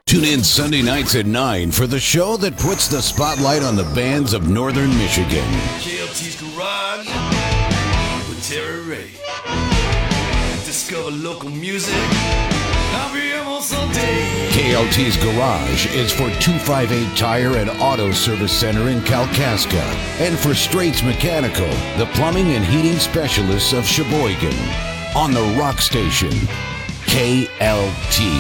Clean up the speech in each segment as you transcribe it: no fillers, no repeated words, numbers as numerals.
Tune in Sunday nights at 9 for the show that puts the spotlight on the bands of Northern Michigan. KLT's Garage with Terry Ray. Discover local music. I'll be here most Sunday. KLT's Garage is for 258 Tire and Auto Service Center in Kalkaska, and for Straits Mechanical, the plumbing and heating specialists of Sheboygan. On the rock station, KLT.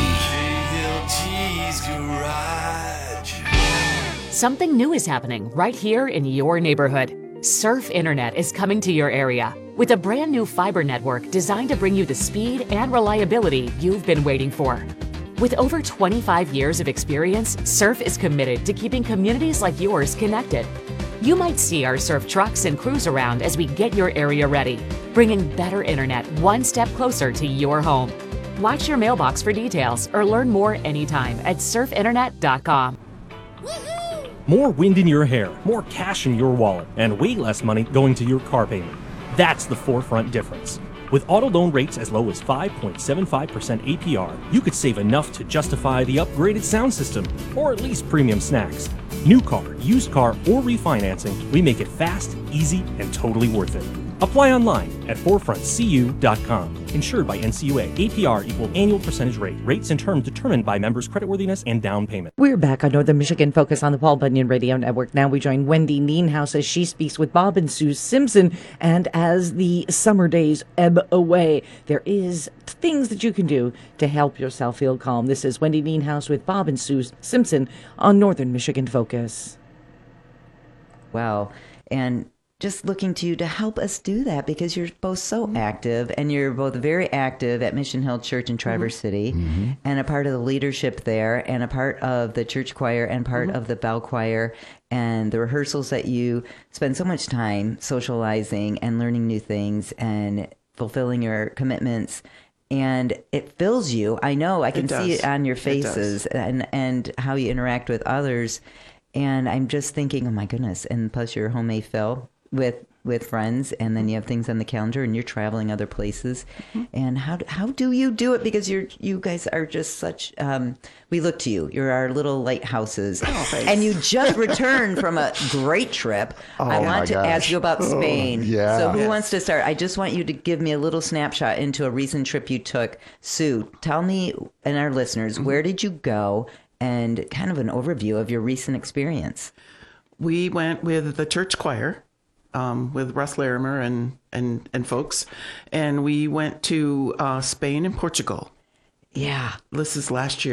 KLT's Garage. Something new is happening right here in your neighborhood. Surf Internet is coming to your area with a brand new fiber network designed to bring you the speed and reliability you've been waiting for. With over 25 years of experience, Surf is committed to keeping communities like yours connected. You might see our Surf trucks and crews around as we get your area ready, bringing better internet one step closer to your home. Watch your mailbox for details or learn more anytime at surfinternet.com. More wind in your hair, more cash in your wallet, and way less money going to your car payment. That's the Forefront difference. With auto loan rates as low as 5.75% APR, you could save enough to justify the upgraded sound system, or at least premium snacks. New car, used car, or refinancing, we make it fast, easy, and totally worth it. Apply online at forefrontcu.com. Insured by NCUA. APR equal annual percentage rate. Rates and terms determined by members' creditworthiness and down payment. We're back on Northern Michigan Focus on the Paul Bunyan Radio Network. Now we join Wendy Nienhuis as she speaks with Bob and Sue Simpson. And as the summer days ebb away, there is things that you can do to help yourself feel calm. This is Wendy Nienhuis with Bob and Sue Simpson on Northern Michigan Focus. Wow. And just looking to you to help us do that, because you're both so active, and you're both very active at Mission Hill Church in Traverse City, and a part of the leadership there, and a part of the church choir, and part of the bell choir, and the rehearsals that you spend so much time socializing and learning new things and fulfilling your commitments. And it fills you. I know. I can see it on your faces and how you interact with others. And I'm just thinking, oh my goodness. And plus your homemade fill with friends, and then you have things on the calendar, and you're traveling other places. And how do you do it? Because you guys are just such, we look to you. You're our little lighthouses. And you just returned from a great trip. I want to ask you about Spain. So who wants to start? I just want you to give me a little snapshot into a recent trip you took. Sue, tell me and our listeners, where did you go, and kind of an overview of your recent experience. We went with the church choir, with Russ Larimer and folks, and we went to Spain and Portugal. Yeah. This is last year.